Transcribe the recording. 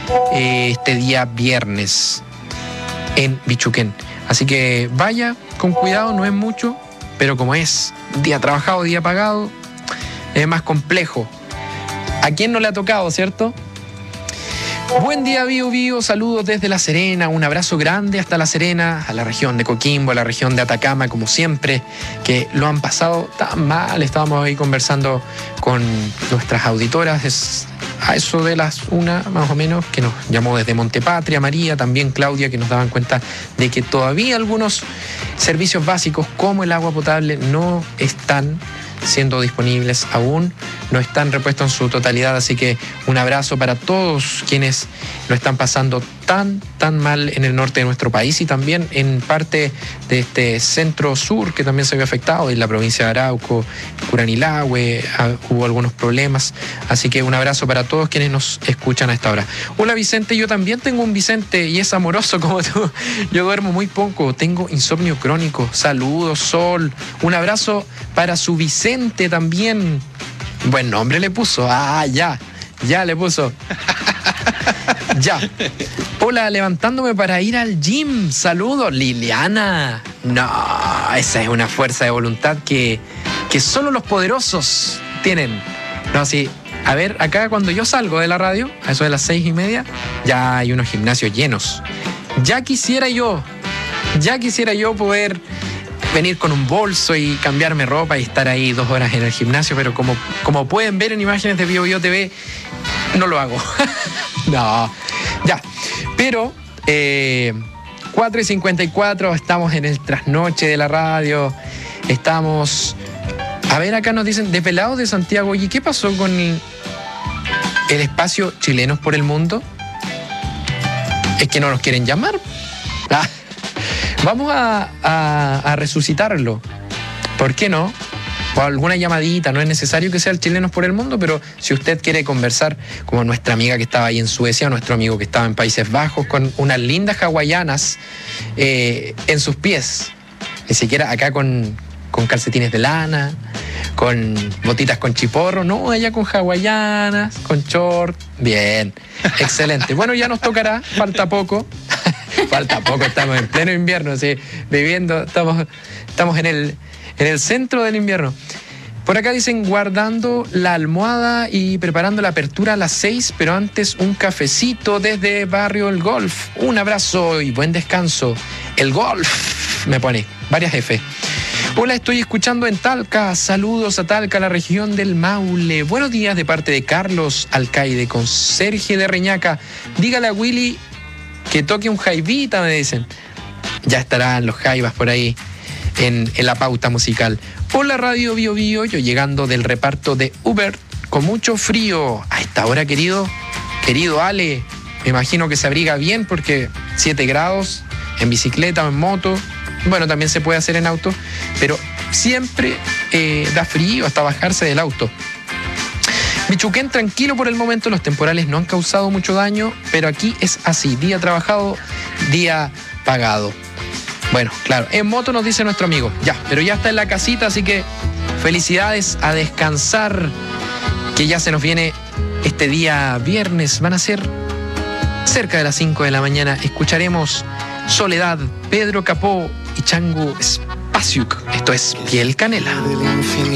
este día viernes en Bichuquén. Así que vaya con cuidado, no es mucho, pero como es día trabajado, día pagado, es más complejo. ¿A quién no le ha tocado, cierto? Buen día, Bío Bío, saludos desde La Serena, un abrazo grande hasta La Serena, a la región de Coquimbo, a la región de Atacama, como siempre, que lo han pasado tan mal. Estábamos ahí conversando con nuestras auditoras, a eso de las 1 más o menos, que nos llamó desde Montepatria, María, también Claudia, que nos daban cuenta de que todavía algunos servicios básicos como el agua potable no están siendo disponibles aún, no están repuestos en su totalidad, así que un abrazo para todos quienes lo están pasando tan mal en el norte de nuestro país y también en parte de este centro sur que también se vio afectado, en la provincia de Arauco, Curanilahue, hubo algunos problemas, así que un abrazo para todos quienes nos escuchan a esta hora. Hola Vicente, yo también tengo un Vicente y es amoroso como tú, yo duermo muy poco, tengo insomnio crónico, saludos Sol, un abrazo para su Vicente también. Buen nombre le puso. Ya le puso. Ya. Hola, levantándome para ir al gym. Saludos, Liliana. No, esa es una fuerza de voluntad que solo los poderosos tienen. No, sí. A ver, acá cuando yo salgo de la radio, a eso de las 6:30, ya hay unos gimnasios llenos. Ya quisiera yo poder venir con un bolso y cambiarme ropa y estar ahí 2 horas en el gimnasio, pero como pueden ver en imágenes de Bío Bío TV, no lo hago. No, ya. Pero 4:54, estamos en el trasnoche de la radio, estamos... A ver, acá nos dicen, desvelados de Santiago, oye, ¿qué pasó con el espacio Chilenos por el Mundo? Es que no nos quieren llamar. Vamos a resucitarlo. ¿Por qué no? O alguna llamadita, no es necesario que sea el Chilenos por el Mundo, pero si usted quiere conversar, como nuestra amiga que estaba ahí en Suecia, o nuestro amigo que estaba en Países Bajos, con unas lindas hawaianas en sus pies, ni siquiera acá con calcetines de lana, con botitas con chiporro, no, allá con hawaianas, con short, bien, excelente. Bueno, ya nos tocará, falta poco, estamos en pleno invierno, ¿sí? Viviendo, estamos en el centro del invierno. Por acá dicen, guardando la almohada y preparando la apertura a las 6, pero antes un cafecito desde Barrio El Golf. Un abrazo y buen descanso. El Golf, me pone, varias F. Hola, estoy escuchando en Talca. Saludos a Talca, la región del Maule. Buenos días de parte de Carlos Alcaide, conserje de Reñaca. Dígale a Willy que toque un jaivita, me dicen. Ya estarán los jaivas por ahí en la pauta musical. Hola Radio Bío Bío, yo llegando del reparto de Uber con mucho frío. A esta hora, querido Ale, me imagino que se abriga bien porque 7 grados en bicicleta o en moto. Bueno, también se puede hacer en auto, pero siempre da frío hasta bajarse del auto. Bichuquén tranquilo por el momento, los temporales no han causado mucho daño, pero aquí es así, día trabajado, día pagado. Bueno, claro, en moto nos dice nuestro amigo, pero ya está en la casita, así que felicidades, a descansar, que ya se nos viene este día viernes, van a ser cerca de las 5 de la mañana, escucharemos Soledad, Pedro Capó y Chango Spasiuk. Esto es Piel Canela.